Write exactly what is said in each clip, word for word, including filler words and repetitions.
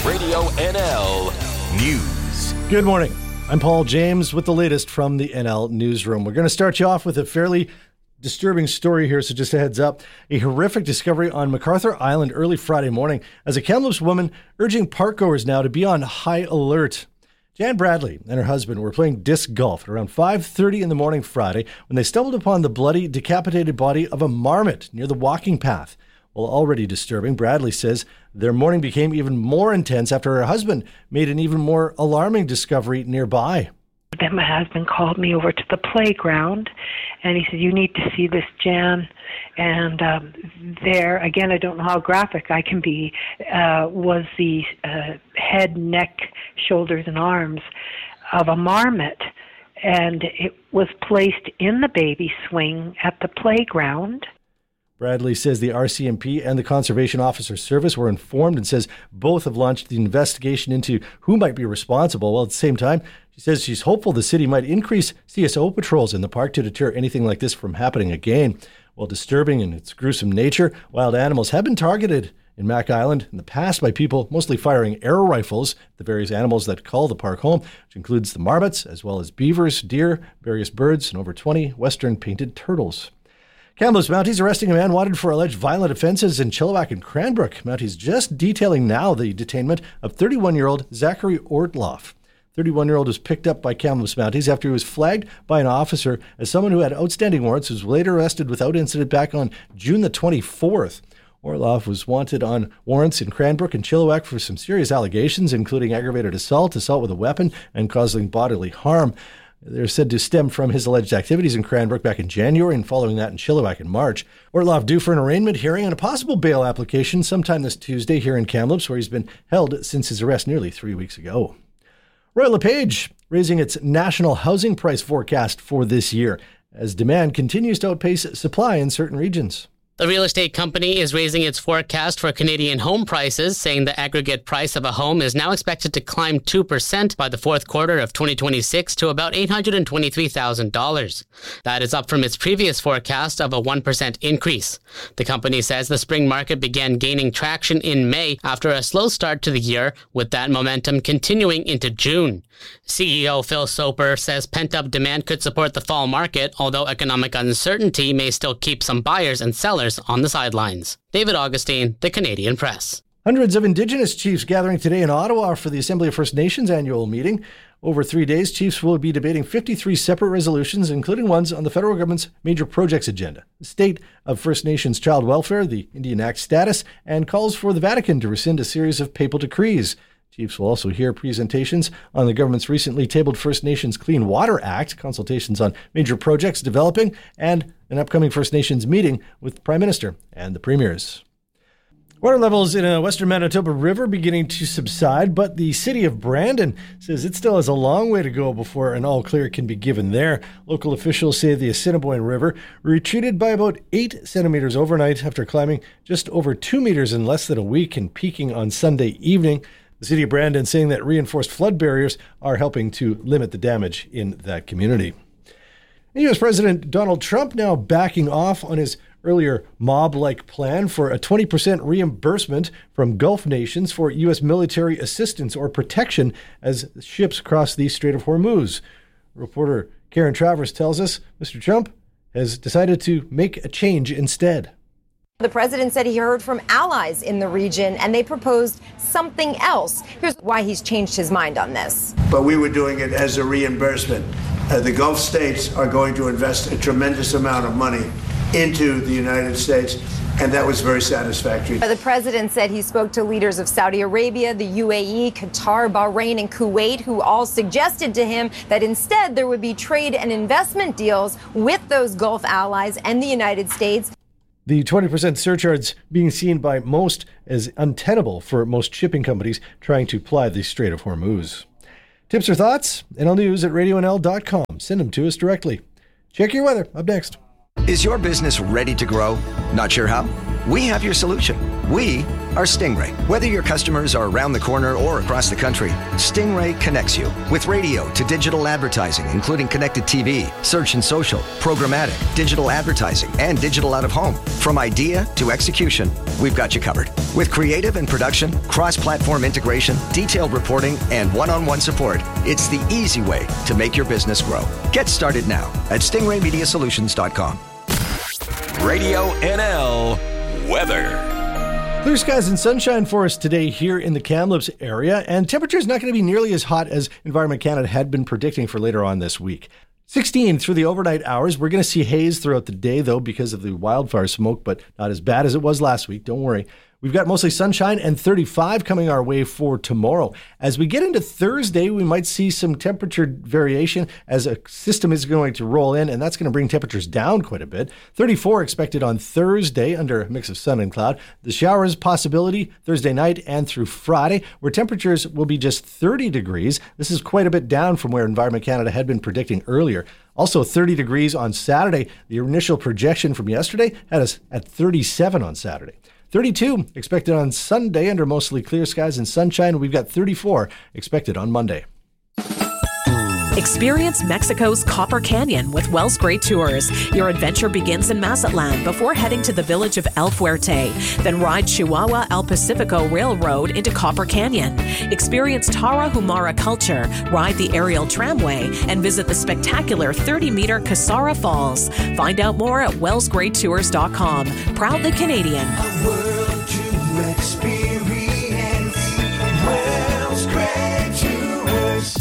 Radio N L News. Good morning. I'm Paul James with the latest from the N L Newsroom. We're going to start you off with a fairly disturbing story here, so just a heads up. A horrific discovery on MacArthur Island early Friday morning as a Kamloops woman urging parkgoers now to be on high alert. Jan Bradley and her husband were playing disc golf at around five thirty in the morning Friday when they stumbled upon the bloody, decapitated body of a marmot near the walking path. While already disturbing, Bradley says their morning became even more intense after her husband made an even more alarming discovery nearby. Then my husband called me over to the playground, and he said, "You need to see this, Jan." And um, there, again, I don't know how graphic I can be, uh, was the uh, head, neck, shoulders, and arms of a marmot. And it was placed in the baby swing at the playground. Bradley says the R C M P and the Conservation Officer Service were informed and says both have launched the investigation into who might be responsible. While at the same time, she says she's hopeful the city might increase C S O patrols in the park to deter anything like this from happening again. While disturbing in its gruesome nature, wild animals have been targeted in Mac Island in the past by people mostly firing arrow rifles at the various animals that call the park home, which includes the marmots, as well as beavers, deer, various birds, and over twenty western painted turtles. Kamloops Mounties arresting a man wanted for alleged violent offences in Chilliwack and Cranbrook. Mounties just detailing now the detainment of thirty-one-year-old Zachary Ortloff. thirty-one-year-old was picked up by Kamloops Mounties after he was flagged by an officer as someone who had outstanding warrants, was later arrested without incident back on June the twenty-fourth. Ortloff was wanted on warrants in Cranbrook and Chilliwack for some serious allegations, including aggravated assault, assault with a weapon, and causing bodily harm. They're said to stem from his alleged activities in Cranbrook back in January and following that in Chilliwack in March. Ortloff due for an arraignment hearing and a possible bail application sometime this Tuesday here in Kamloops, where he's been held since his arrest nearly three weeks ago. Royal LePage raising its national housing price forecast for this year as demand continues to outpace supply in certain regions. The real estate company is raising its forecast for Canadian home prices, saying the aggregate price of a home is now expected to climb two percent by the fourth quarter of twenty twenty-six to about eight hundred twenty-three thousand dollars. That is up from its previous forecast of a one percent increase. The company says the spring market began gaining traction in May after a slow start to the year, with that momentum continuing into June. C E O Phil Soper says pent-up demand could support the fall market, although economic uncertainty may still keep some buyers and sellers on the sidelines. David Augustine, The Canadian Press. Hundreds of Indigenous chiefs gathering today in Ottawa for the Assembly of First Nations annual meeting. Over three days, chiefs will be debating fifty-three separate resolutions, including ones on the federal government's major projects agenda, the state of First Nations child welfare, the Indian Act status, and calls for the Vatican to rescind a series of papal decrees. Chiefs will also hear presentations on the government's recently tabled First Nations Clean Water Act, consultations on major projects developing, and an upcoming First Nations meeting with the Prime Minister and the Premiers. Water levels in a western Manitoba river beginning to subside, but the city of Brandon says it still has a long way to go before an all clear can be given there. Local officials say the Assiniboine River retreated by about eight centimeters overnight after climbing just over two meters in less than a week and peaking on Sunday evening. The city of Brandon saying that reinforced flood barriers are helping to limit the damage in that community. U S President Donald Trump now backing off on his earlier mob-like plan for a twenty percent reimbursement from Gulf nations for U S military assistance or protection as ships cross the Strait of Hormuz. Reporter Karen Travers tells us Mister Trump has decided to make a change instead. The president said he heard from allies in the region and they proposed something else. Here's why he's changed his mind on this. But we were doing it as a reimbursement. Uh, the Gulf states are going to invest a tremendous amount of money into the United States, and that was very satisfactory. The president said he spoke to leaders of Saudi Arabia, the U A E, Qatar, Bahrain, and Kuwait, who all suggested to him that instead there would be trade and investment deals with those Gulf allies and the United States. The twenty percent surcharge being seen by most as untenable for most shipping companies trying to ply the Strait of Hormuz. Tips or thoughts? N L News at radio n l dot com. Send them to us directly. Check your weather. Up next. Is your business ready to grow? Not sure how? we have your solution. We are Stingray. Whether your customers are around the corner or across the country, Stingray connects you with radio to digital advertising, including connected T V, search and social, programmatic, digital advertising, and digital out-of-home. From idea to execution, we've got you covered. With creative and production, cross-platform integration, detailed reporting, and one-on-one support, it's the easy way to make your business grow. Get started now at stingray media solutions dot com. Radio N L weather. Clear skies and sunshine for us today here in the Kamloops area, and temperatures not going to be nearly as hot as Environment Canada had been predicting for later on this week. sixteen through the overnight hours. We're going to see haze throughout the day, though, because of the wildfire smoke, but not as bad as it was last week. Don't worry. We've got mostly sunshine and thirty-five coming our way for tomorrow. As we get into Thursday, we might see some temperature variation as a system is going to roll in, and that's going to bring temperatures down quite a bit. thirty-four expected on Thursday under a mix of sun and cloud. The showers possibility Thursday night and through Friday, where temperatures will be just thirty degrees. This is quite a bit down from where Environment Canada had been predicting earlier. Also thirty degrees on Saturday. The initial projection from yesterday had us at thirty-seven on Saturday. thirty-two expected on Sunday under mostly clear skies and sunshine. We've got thirty-four expected on Monday. Experience Mexico's Copper Canyon with Wells Great Tours. Your adventure begins in Mazatlan before heading to the village of El Fuerte. Then ride Chihuahua El Pacifico Railroad into Copper Canyon. Experience Tarahumara culture, ride the aerial tramway, and visit the spectacular thirty-meter Casara Falls. Find out more at wells great tours dot com. Proudly Canadian. A world to experience. Wells Great Tours.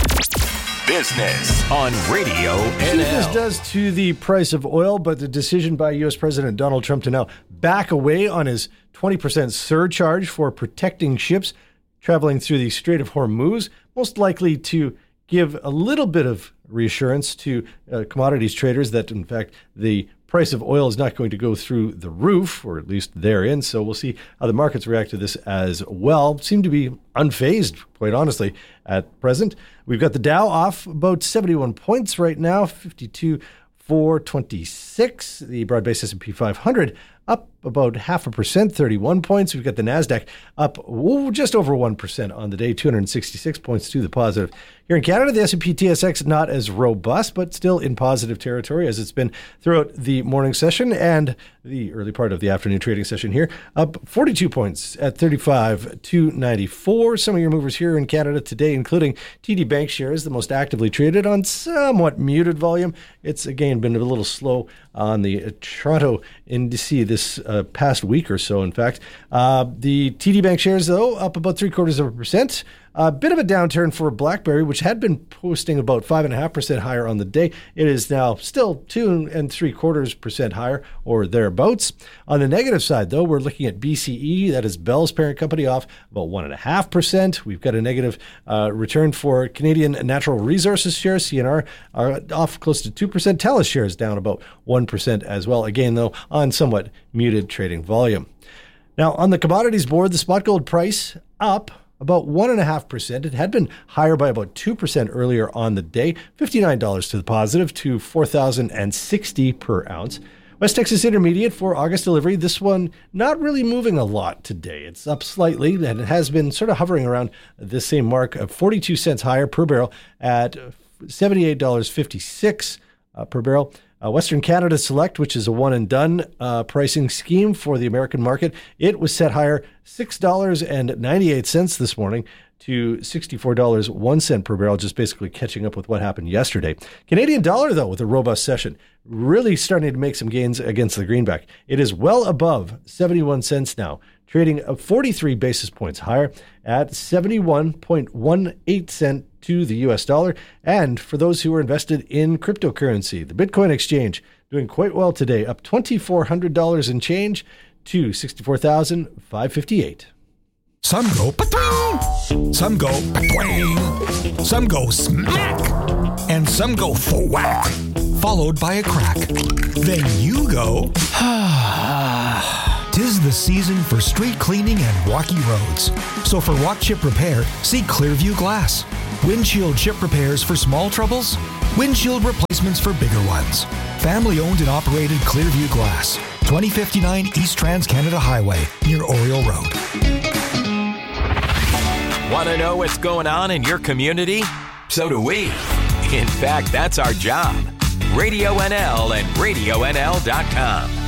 Business on Radio N L. This does to the price of oil, but the decision by U S President Donald Trump to now back away on his twenty percent surcharge for protecting ships traveling through the Strait of Hormuz, most likely to give a little bit of reassurance to uh, commodities traders that, in fact, the price of oil is not going to go through the roof, or at least therein. So we'll see how the markets react to this as well. Seem to be unfazed, quite honestly, at present. We've got the Dow off about seventy-one points right now, fifty-two four twenty-six. The broad-based S and P five hundred up about half a percent, thirty-one points. We've got the NASDAQ up oh, just over one percent on the day, two hundred sixty-six points to the positive. Here in Canada, the S and P T S X not as robust, but still in positive territory as it's been throughout the morning session and the early part of the afternoon trading session here. Up forty-two points at thirty-five two ninety-four. Some of your movers here in Canada today, including T D Bank shares, the most actively traded on somewhat muted volume. It's, again, been a little slow on the uh, Toronto indice this uh, past week or so, in fact. Uh, the T D Bank shares, though, up about three quarters of a percent. A bit of a downturn for BlackBerry, which had been posting about five and a half percent higher on the day. It is now still two and three quarters percent higher, or thereabouts. On the negative side, though, we're looking at B C E, that is Bell's parent company, off about one and a half percent. We've got a negative uh, return for Canadian Natural Resources shares, C N R, are off close to two percent. TELUS shares down about one percent as well. Again, though, on somewhat muted trading volume. Now, on the commodities board, the spot gold price up about one point five percent. It had been higher by about two percent earlier on the day, fifty-nine dollars to the positive to four thousand sixty per ounce. West Texas Intermediate for August delivery, this one not really moving a lot today. It's up slightly, and it has been sort of hovering around the same mark of forty-two cents higher per barrel at seventy-eight dollars and fifty-six cents uh, per barrel. Uh, Western Canada Select, which is a one-and-done uh, pricing scheme for the American market, it was set higher six dollars and ninety-eight cents this morning to sixty-four dollars and one cent per barrel, just basically catching up with what happened yesterday. Canadian dollar, though, with a robust session, really starting to make some gains against the greenback. It is well above seventy-one cents now, trading forty-three basis points higher at seventy-one point one eight cents to the U S dollar. And for those who are invested in cryptocurrency, the Bitcoin exchange doing quite well today, up two thousand four hundred dollars and change to sixty-four thousand five hundred fifty-eight dollars. Some go pa-toon, some go pa-twang, some go smack, and some go thwack, followed by a crack. Then you go, ah. 'Tis the season for street cleaning and rocky roads. So for rock chip repair, see Clearview Glass. Windshield chip repairs for small troubles, windshield replacements for bigger ones. Family owned and operated Clearview Glass. twenty fifty-nine East Trans-Canada Highway, near Oriole Road. Want to know what's going on in your community? So do we. In fact, that's our job. Radio N L and radio N L dot com.